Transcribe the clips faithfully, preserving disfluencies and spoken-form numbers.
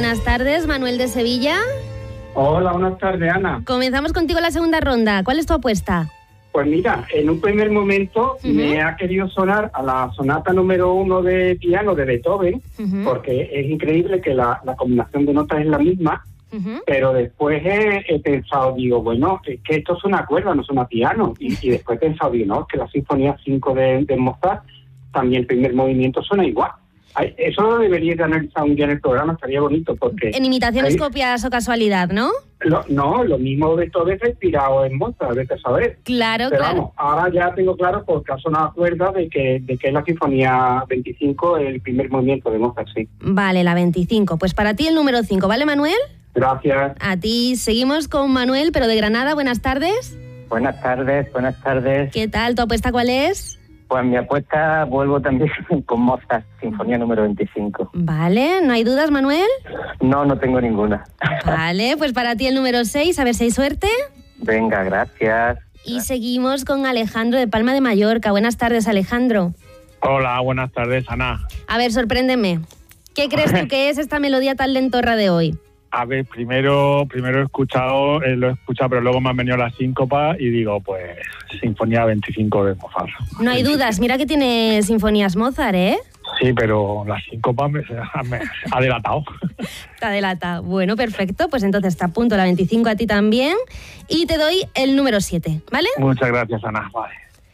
buenas tardes, Manuel de Sevilla. Hola, buenas tardes, Ana. Comenzamos contigo la segunda ronda. ¿Cuál es tu apuesta? Pues mira, en un primer momento Uh-huh. me ha querido sonar a la sonata número uno de piano de Beethoven, Uh-huh. porque es increíble que la, la combinación de notas es la misma, Uh-huh. pero después he, he pensado, digo, bueno, es que esto suena a cuerda, no suena a piano. Y, y después he pensado, digo, no, es que la Sinfonía cinco de, de Mozart, también el primer movimiento suena igual. Ay, eso lo deberíais de analizar un día en el programa, estaría bonito, porque... En imitaciones, ahí- copias o casualidad, ¿no? Lo, no, lo mismo Beethoven respirado en Mozart, vete a saber. Claro, Pero claro. vamos, ahora ya tengo claro, porque ha sonado cuerda, de que, de que es la Sinfonía veinticinco, el primer movimiento de Mozart, sí. Vale, la veinticinco. Pues para ti el número cinco, ¿vale, Manuel? Gracias. A ti. Seguimos con Manuel, pero de Granada. Buenas tardes. Buenas tardes, buenas tardes. ¿Qué tal? ¿Tu apuesta cuál es? Pues mi apuesta, vuelvo también con Mozart, Sinfonía número veinticinco. Vale, ¿no hay dudas, Manuel? No, no tengo ninguna. Vale, pues para ti el número seis, a ver si hay suerte. Venga, gracias. Y seguimos con Alejandro de Palma de Mallorca. Buenas tardes, Alejandro. Hola, buenas tardes, Ana. A ver, sorpréndeme. ¿Qué crees tú que es esta melodía tan lentorra de hoy? A ver, primero primero he escuchado, eh, lo he escuchado, pero luego me han venido las síncopas y digo, pues, Sinfonía veinticinco de Mozart. No hay dudas, mira que tiene sinfonías Mozart, ¿eh? Sí, pero las síncopas me, me ha delatado. Te delata. Bueno, perfecto, pues entonces te apunto la veinticinco a ti también y te doy el número siete, ¿vale? Muchas gracias, Ana. Vale.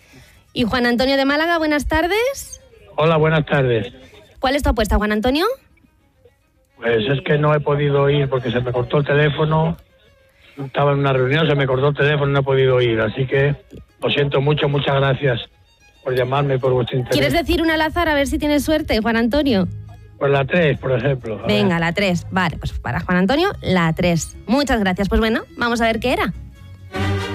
Y Juan Antonio de Málaga, buenas tardes. Hola, buenas tardes. ¿Cuál es tu apuesta, Juan Antonio? Pues es que no he podido ir porque se me cortó el teléfono. Estaba en una reunión, se me cortó el teléfono y no he podido ir. Así que lo siento mucho, muchas gracias por llamarme, por vuestro interés. ¿Quieres decir una al azar a ver si tienes suerte, Juan Antonio? Pues la tres, por ejemplo. A Venga, ver. la tres. Vale, pues para Juan Antonio, la tres. Muchas gracias. Pues bueno, vamos a ver qué era.